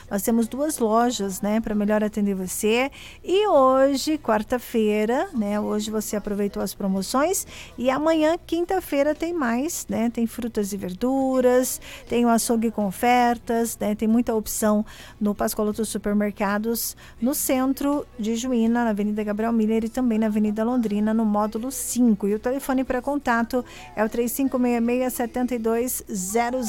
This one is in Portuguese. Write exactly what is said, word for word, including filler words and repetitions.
Nós temos duas lojas, né, para melhor atender você. E hoje, quarta-feira, né, hoje você aproveitou as promoções e amanhã, quinta-feira, tem mais, né? Tem frutas e verduras, tem o açougue com ofertas, né? Tem muita opção no Pascoaloto Supermercados, no centro de Juína, na Avenida Gabriel Miller e também na Avenida Londrina, no módulo cinco. E o telefone para contato é o três cinco seis seis, sete dois zero